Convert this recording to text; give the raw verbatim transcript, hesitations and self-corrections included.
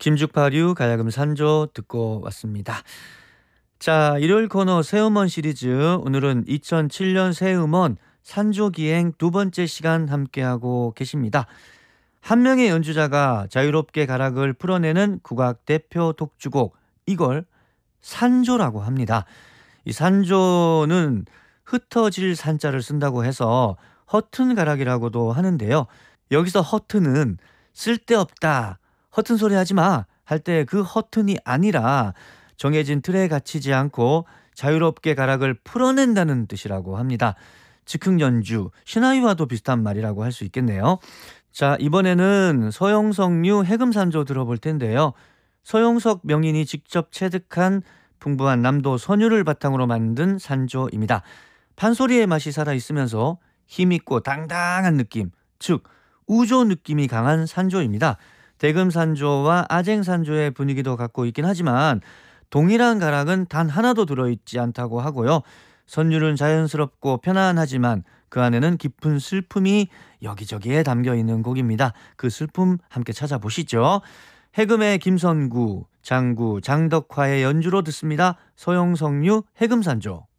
김죽파류 가야금 산조 듣고 왔습니다. 자, 일요일 코너 새음원 시리즈, 오늘은 이천칠 년 새음원 산조기행 두 번째 시간 함께하고 계십니다. 한 명의 연주자가 자유롭게 가락을 풀어내는 국악 대표 독주곡, 이걸 산조라고 합니다. 이 산조는 흩어질 산자를 쓴다고 해서 허튼 가락이라고도 하는데요. 여기서 허튼은 쓸데없다, 허튼 소리 하지 마 할 때 그 허튼이 아니라 정해진 틀에 갇히지 않고 자유롭게 가락을 풀어낸다는 뜻이라고 합니다. 즉흥 연주, 신화위와도 비슷한 말이라고 할 수 있겠네요. 자, 이번에는 서영석류 해금산조 들어볼 텐데요. 서영석 명인이 직접 체득한 풍부한 남도 선율을 바탕으로 만든 산조입니다. 판소리의 맛이 살아있으면서 힘있고 당당한 느낌, 즉 우조 느낌이 강한 산조입니다. 대금산조와 아쟁산조의 분위기도 갖고 있긴 하지만 동일한 가락은 단 하나도 들어있지 않다고 하고요. 선율은 자연스럽고 편안하지만 그 안에는 깊은 슬픔이 여기저기에 담겨있는 곡입니다. 그 슬픔 함께 찾아보시죠. 해금의 김선구, 장구, 장덕화의 연주로 듣습니다. 서영석류 해금산조.